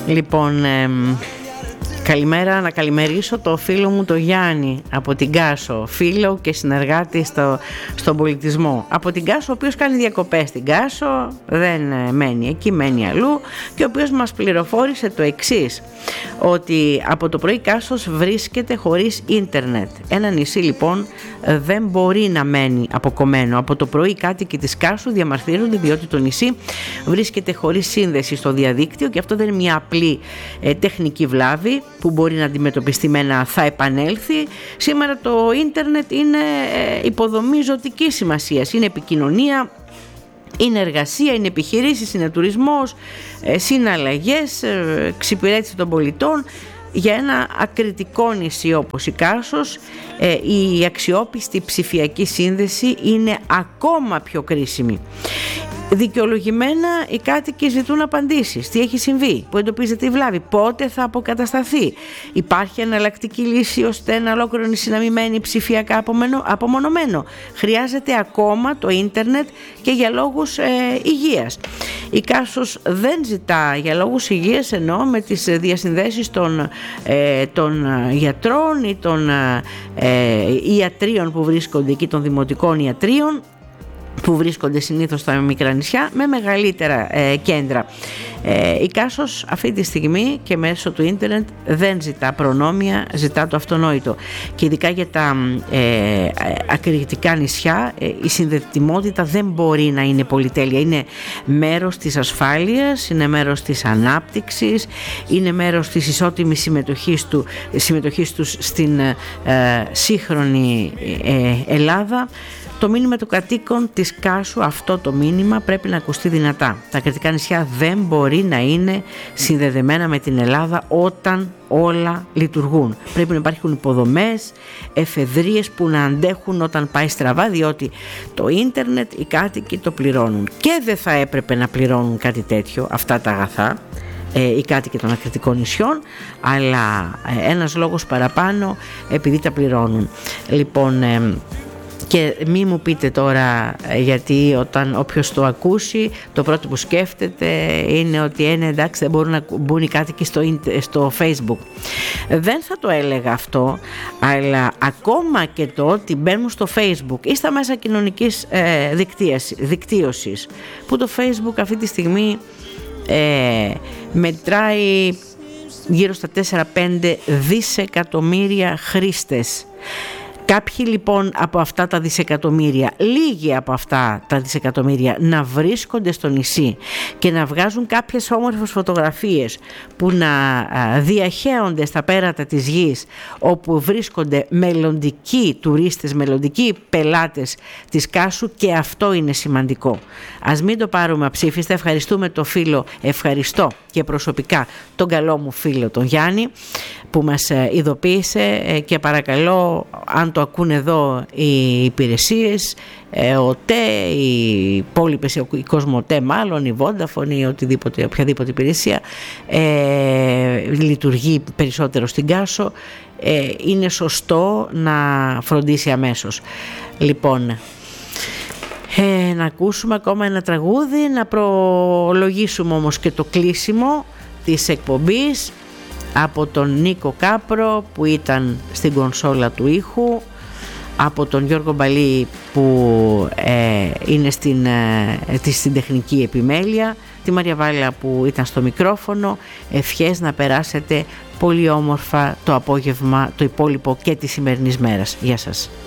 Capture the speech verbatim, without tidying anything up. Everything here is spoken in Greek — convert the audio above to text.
Λοιπόν, ε, καλημέρα, να καλημερίσω το φίλο μου το Γιάννη από την Κάσο, φίλο και συνεργάτη στο, στον πολιτισμό. Από την Κάσο, ο οποίος κάνει διακοπές στην Κάσο, δεν μένει εκεί, μένει αλλού, και ο οποίος μας πληροφόρησε το εξής, ότι από το πρωί Κάσος βρίσκεται χωρίς ίντερνετ. Ένα νησί λοιπόν δεν μπορεί να μένει αποκομμένο. Από το πρωί οι κάτοικοι της Κάσου διαμαρτύρονται διότι το νησί βρίσκεται χωρίς σύνδεση στο διαδίκτυο, και αυτό δεν είναι μια απλή ε, τεχνική βλάβη που μπορεί να αντιμετωπιστεί με ένα θα επανέλθει. Σήμερα το ίντερνετ είναι ε, υποδομή ζωτικής σημασίας, είναι επικοινωνία, είναι εργασία, είναι επιχειρήσεις, είναι τουρισμός, ε, συναλλαγές, ε, εξυπηρέτηση των πολιτών. Για ένα ακριτικό νησί όπως η Κάσος, ε, η αξιόπιστη ψηφιακή σύνδεση είναι ακόμα πιο κρίσιμη. Δικαιολογημένα οι κάτοικοι ζητούν απαντήσεις. Τι έχει συμβεί, πού εντοπίζεται η βλάβη, πότε θα αποκατασταθεί, υπάρχει εναλλακτική λύση ώστε ένα ολόκληρο νησί να μην μένει ψηφιακά απομονωμένο. Χρειάζεται ακόμα το ίντερνετ και για λόγους ε, υγείας. Η Κάσος δεν ζητά για λόγους υγείας, ενώ με τις διασυνδέσεις των, ε, των γιατρών ή των ε, ιατρίων που βρίσκονται εκεί, των δημοτικών ιατρίων που βρίσκονται συνήθως στα μικρά νησιά με μεγαλύτερα ε, κέντρα. Ε, η Κάσος αυτή τη στιγμή και μέσω του ίντερνετ δεν ζητά προνόμια, ζητά το αυτονόητο, και ειδικά για τα ε, ακριτικά νησιά ε, η συνδετιμότητα δεν μπορεί να είναι πολυτέλεια. Είναι μέρος της ασφάλειας, είναι μέρος της ανάπτυξης, είναι μέρος της ισότιμης συμμετοχής, του, συμμετοχής τους στην ε, σύγχρονη ε, Ελλάδα. Το μήνυμα του κατοίκων της Κάσου, αυτό το μήνυμα πρέπει να ακουστεί δυνατά. Τα ακριτικά νησιά δεν μπορεί να είναι συνδεδεμένα με την Ελλάδα όταν όλα λειτουργούν. Πρέπει να υπάρχουν υποδομές, εφεδρείες που να αντέχουν όταν πάει στραβά, διότι το ίντερνετ οι κάτοικοι το πληρώνουν και δεν θα έπρεπε να πληρώνουν κάτι τέτοιο, αυτά τα αγαθά, οι κάτοικοι των ακριτικών νησιών, αλλά ένας λόγος παραπάνω επειδή τα πληρώνουν. Λοιπόν, και μη μου πείτε τώρα, γιατί όταν όποιος το ακούσει το πρώτο που σκέφτεται είναι ότι είναι εντάξει, δεν μπορούν να μπουν οι κάτοικοι στο, στο Facebook. Δεν θα το έλεγα αυτό, αλλά ακόμα και το ότι μπαίνουν στο Facebook ή στα μέσα κοινωνικής ε, δικτύωσης, που το Facebook αυτή τη στιγμή ε, μετράει γύρω στα τέσσερα πέντε δισεκατομμύρια χρήστες. Κάποιοι λοιπόν από αυτά τα δισεκατομμύρια, λίγοι από αυτά τα δισεκατομμύρια να βρίσκονται στο νησί και να βγάζουν κάποιες όμορφες φωτογραφίες που να διαχέονται στα πέρατα της γης, όπου βρίσκονται μελλοντικοί τουρίστες, μελλοντικοί πελάτες της Κάσου, και αυτό είναι σημαντικό. Ας μην το πάρουμε αψήφιστα. Ευχαριστούμε το φίλο, ευχαριστώ και προσωπικά τον καλό μου φίλο τον Γιάννη που μας ειδοποίησε, και παρακαλώ, αν το ακούν εδώ οι υπηρεσίες, ο ΤΕ, οι υπόλοιπες, η Κοσμοτέ μάλλον, η Vodafone ή οτιδήποτε, οποιαδήποτε υπηρεσία ε, λειτουργεί περισσότερο στην Κάσο, ε, είναι σωστό να φροντίσει αμέσως. Λοιπόν, ε, να ακούσουμε ακόμα ένα τραγούδι, να προλογίσουμε όμως και το κλείσιμο της εκπομπής από τον Νίκο Κάπρο που ήταν στην κονσόλα του ήχου, από τον Γιώργο Μπαλή που ε, είναι στην, ε, στην τεχνική επιμέλεια, τη Μαρία Βάλα που ήταν στο μικρόφωνο. Ευχές να περάσετε πολύ όμορφα το απόγευμα, το υπόλοιπο και της σημερινής μέρας. Γεια σας.